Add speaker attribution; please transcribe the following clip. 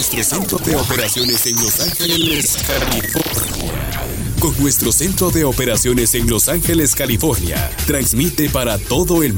Speaker 1: nuestro centro de operaciones en Los Ángeles, California. Con nuestro centro de operaciones en Los Ángeles, California, transmite para todo el mundo.